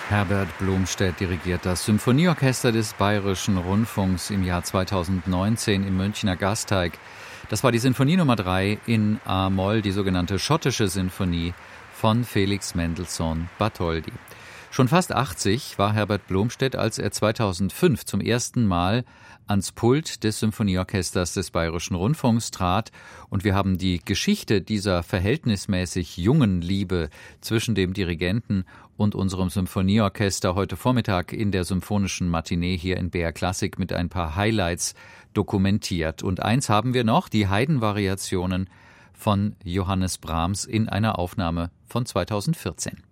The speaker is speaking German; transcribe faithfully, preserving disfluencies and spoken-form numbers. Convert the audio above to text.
Herbert Blomstedt dirigiert das Symphonieorchester des Bayerischen Rundfunks im Jahr zweitausendneunzehn im Münchner Gasteig. Das war die Sinfonie Nummer drei in A-Moll, die sogenannte schottische Sinfonie von Felix Mendelssohn Bartholdy. Schon fast achtzig war Herbert Blomstedt, als er zweitausendfünf zum ersten Mal ans Pult des Symphonieorchesters des Bayerischen Rundfunks trat, und wir haben die Geschichte dieser verhältnismäßig jungen Liebe zwischen dem Dirigenten und unserem Symphonieorchester heute Vormittag in der Symphonischen Matinee hier in B R Klassik mit ein paar Highlights dokumentiert. Und eins haben wir noch, die Haydn-Variationen von Johannes Brahms in einer Aufnahme von zweitausendvierzehn.